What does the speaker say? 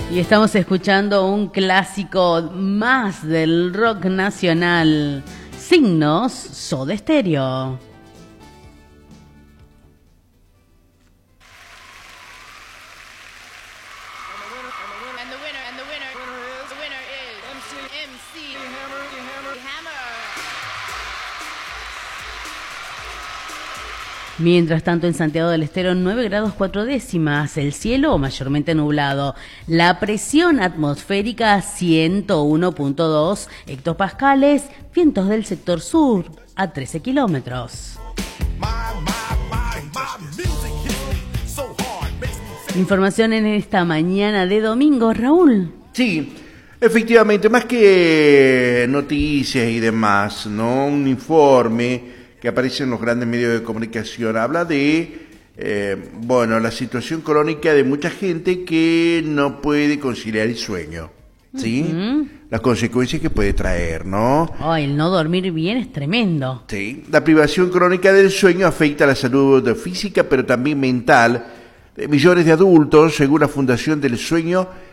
Y estamos escuchando un clásico más del rock nacional, Signos, Soda Stereo. Mientras tanto, en Santiago del Estero, 9 grados 4 décimas, el cielo mayormente nublado, la presión atmosférica 101.2 hectopascales, vientos del sector sur a 13 kilómetros. Información en esta mañana de domingo, Raúl. Sí, efectivamente, más que noticias y demás, ¿no? Un informe que aparece en los grandes medios de comunicación habla de, la situación crónica de mucha gente que no puede conciliar el sueño, ¿sí? Las consecuencias que puede traer, ¿no? El no dormir bien es tremendo. Sí, la privación crónica del sueño afecta a la salud física, pero también mental de millones de adultos, según la Fundación del Sueño